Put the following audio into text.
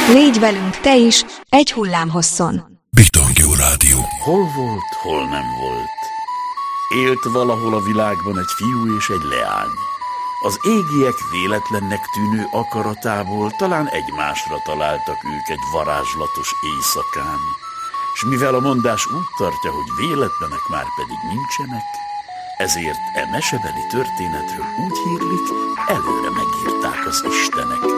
Légy velünk te is, egy hullámhosszon. Bitangó Rádió. Hol volt, hol nem volt. Élt valahol a világban egy fiú és egy leány. Az égiek véletlennek tűnő akaratából talán egymásra találtak ők egy varázslatos éjszakán. S mivel a mondás úgy tartja, hogy véletlenek már pedig nincsenek, ezért e mesebeli történetről úgy hírlik, előre megírták az istenek.